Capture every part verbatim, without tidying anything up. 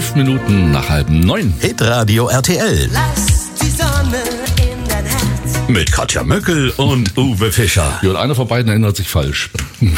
Elf Minuten nach halb neun. Hitradio R T L. Lass die Sonne in dein Herz. Mit Katja Möckel und Uwe Fischer. Ja, und einer von beiden erinnert sich falsch.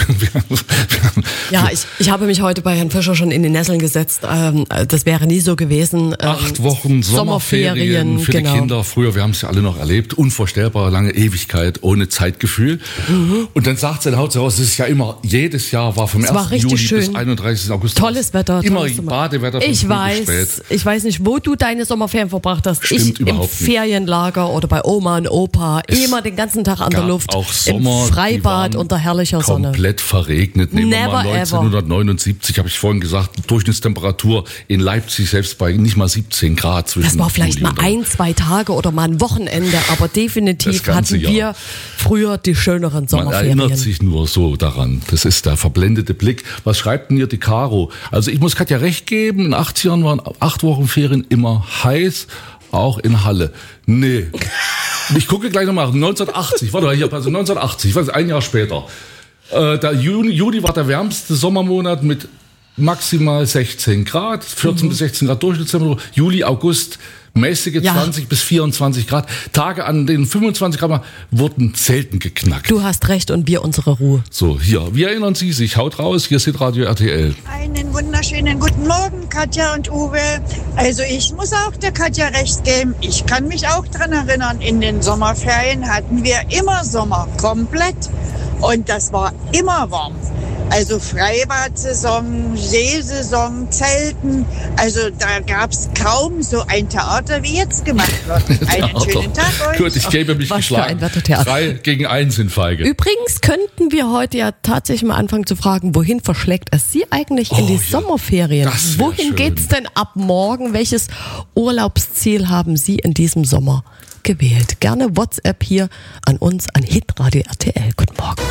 Ja, ich, ich habe mich heute bei Herrn Fischer schon in die Nesseln gesetzt. Ähm, das wäre nie so gewesen. Ähm, Acht Wochen Sommerferien, Sommerferien für genau. die Kinder. Früher, wir haben es ja alle noch erlebt. Unvorstellbar lange Ewigkeit ohne Zeitgefühl. Mhm. Und dann sagt sein Haus heraus, es ist ja immer, jedes Jahr war vom Es war ersten richtig Juli schön. bis einunddreißigsten August. Tolles Wetter. Immer tolles Sommer- Badewetter von Ich früh bis weiß, spät. ich weiß nicht, wo du deine Sommerferien verbracht hast. Stimmt ich überhaupt im nicht. Ferienlager oder bei Oma und Opa. Es immer den ganzen Tag an der gab Luft. auch Sommer, Im die Freibad waren unter herrlicher Sonne. komplett verregnet. Nehmen wir Never mal ever. neunzehnhundertneunundsiebzig, habe ich vorhin gesagt, Durchschnittstemperatur in Leipzig selbst bei nicht mal siebzehn Grad zwischen Das war vielleicht Juli mal und ein, zwei Tage oder mal ein Wochenende, aber definitiv Das ganze hatten Jahr. wir früher die schöneren Man Sommerferien. erinnert sich nur so daran. Das ist der verblendete Blick. Was schreibt denn hier die Caro? Also ich muss Katja recht geben, in den achtzigern waren acht Wochen Ferien immer heiß, auch in Halle. Nee. Ich gucke gleich nochmal. neunzehnhundertachtzig, warte mal hier, also neunzehnhundertachtzig, was, ein Jahr später. Äh, der Juni, Juli war der wärmste Sommermonat mit maximal sechzehn Grad, vierzehn Mhm. bis sechzehn Grad Durchschnittstemperatur. Juli, August mäßige Ja. zwanzig bis vierundzwanzig Grad. Tage an den fünfundzwanzig Grad wurden selten geknackt. Du hast recht und wir unsere Ruhe. So, hier, wie erinnern Sie sich? Haut raus, hier ist Hitradio R T L. Einen wunderschönen guten Morgen, Katja und Uwe. Also ich muss auch der Katja recht geben. Ich kann mich auch dran erinnern, in den Sommerferien hatten wir immer Sommer, komplett. Und das war immer warm. Also Freibad-Saison, Seesaison, Zelten. Also da gab es kaum so ein Theater, wie jetzt gemacht wird. Einen schönen Tag euch. Gut, ich gebe mich Was für geschlagen. ein Wettertheater. Drei gegen eins sind feige. Übrigens könnten wir heute ja tatsächlich mal anfangen zu fragen, wohin verschlägt es Sie eigentlich in Oh, die ja. Sommerferien? Das wär Wohin schön. geht's denn ab morgen? Welches Urlaubsziel haben Sie in diesem Sommer gewählt? Gerne WhatsApp hier an uns an Hitradio R T L. Guten Morgen.